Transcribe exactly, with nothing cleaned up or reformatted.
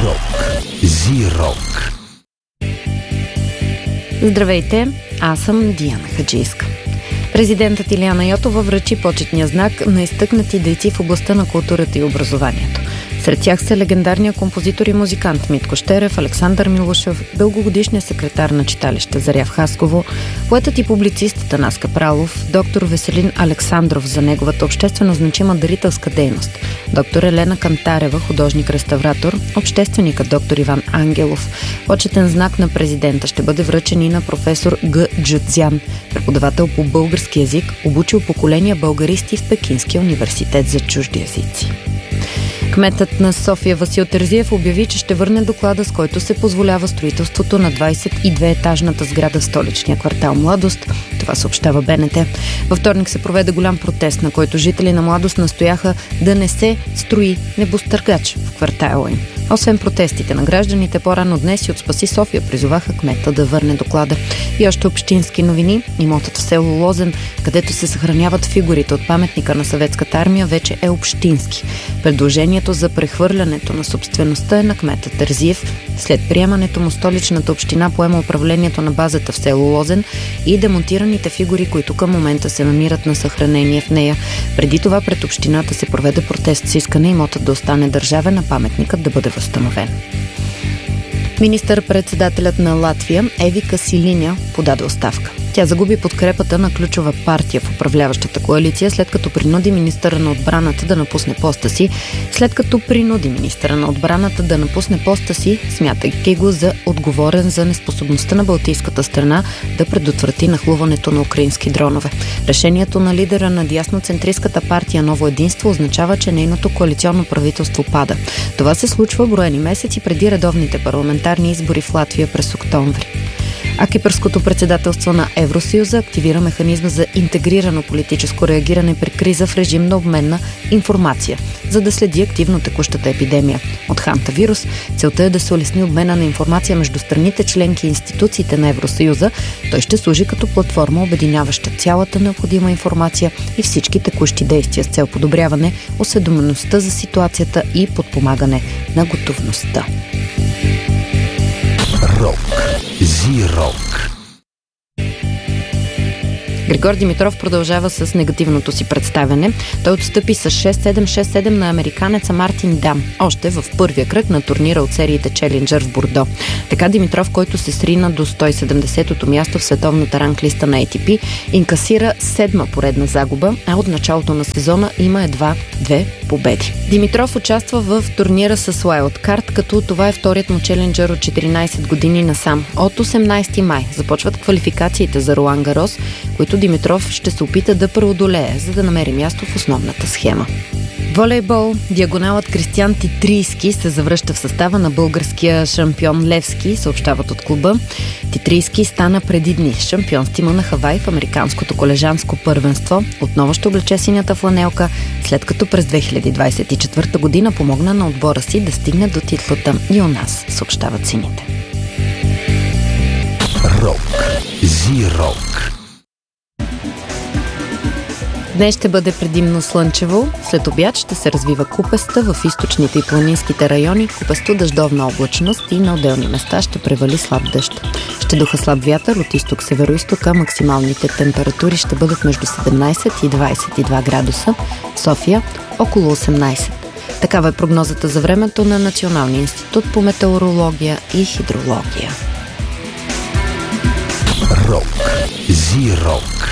Рок. Зи-рок. Здравейте, аз съм Диана Хаджийска. Президентът Илияна Йотова връчи почетния знак на изтъкнати дейци в областта на културата и образованието. Сред тях са легендарният композитор и музикант Митко Щерев, Александър Милушев, дългогодишният секретар на читалище Заря в Хасково, поетът и публицист Атанас Капралов, доктор Веселин Александров за неговата обществено значима дарителска дейност, доктор Елена Кантарева, художник-реставратор, общественикът доктор Иван Ангелов. Почетен знак на президента ще бъде връчен и на професор Г. Джудзян, преподавател по български език, обучил поколения българисти в Пекинския университет за чужди езици. Кметът на София Васил Терзиев обяви, че ще върне доклада, с който се позволява строителството на двадесет и две етажната сграда в столичния квартал Младост. Това съобщава БНТ. Във вторник се проведе голям протест, на който жители на Младост настояха да не се строи небостъргач в квартала им. Освен протестите на гражданите, по-рано днес и от Спаси София призоваха кмета да върне доклада. И още общински новини. Имотът в село Лозен, където се съхраняват фигурите от паметника на Съветската армия, вече е общински. Предложението за прехвърлянето на собствеността е на кмета Терзиев. След приемането му столичната община поема управлението на базата в село Лозен и демонтираните фигури, които към момента се намират на съхранение в нея. Преди това пред общината се проведе протест с искане имотът да остане държавен, а паметникът да бъде възстановен. Министър-председателят на Латвия Евика Силиня подаде оставка. Тя загуби подкрепата на ключова партия в управляващата коалиция, след като принуди министъра на отбраната да напусне поста си, след като принуди министъра на отбраната да напусне поста си, смятайки го за отговорен за неспособността на балтийската страна да предотврати нахлуването на украински дронове. Решението на лидера на дясноцентристската партия Ново единство означава, че нейното коалиционно правителство пада. Това се случва броени месеци преди редовните парламентарни избори в Латвия през октомври. А кипърското председателство на Евросъюза активира механизма за интегрирано политическо реагиране при криза в режим на обмен на информация, за да следи активно текущата епидемия от хантавирус. Целта е да се улесни обмена на информация между страните членки и институциите на Евросъюза. Той ще служи като платформа, обединяваща цялата необходима информация и всички текущи действия с цел подобряване осведомеността за ситуацията и подпомагане на готовността. Рок. Зи-рок. Григор Димитров продължава с негативното си представяне. Той отстъпи с шест седем шест седем на американеца Мартин Дам, още в първия кръг на турнира от сериите Челенджър в Бордо. Така Димитров, който се срина до сто и седемдесетото място в световната ранглиста на Ей Ти Пи, инкасира седма поредна загуба, а от началото на сезона има едва две победи. Димитров участва в турнира с Wildcard, като това е вторият му челенджър от четиринадесет години насам. От осемнадесети май започват квалификациите за Ролан Гарос, които Димитров ще се опита да преодолее, за да намери място в основната схема. Волейбол. Диагоналът Кристиян Титрийски се завръща в състава на българския шампион Левски, съобщават от клуба. Титрийски стана преди дни шампион с тима на Хавай в американско колежанско първенство. Отново ще облече синята фланелка, след като през две хиляди двадесет и четвърта година помогна на отбора си да стигне до титлата и у нас, съобщават сините. Рок. Зи-рок. Днес ще бъде предимно слънчево, след обяд ще се развива купеста в източните и планинските райони, купесто дъждовна облачност и на отделни места ще превали слаб дъжд. Ще духа слаб вятър от изток-североизтока, максималните температури ще бъдат между седемнадесет и двадесет и два градуса, в София около осемнадесет. Такава е прогнозата за времето на Националния институт по метеорология и хидрология. Рок. Зи-рок.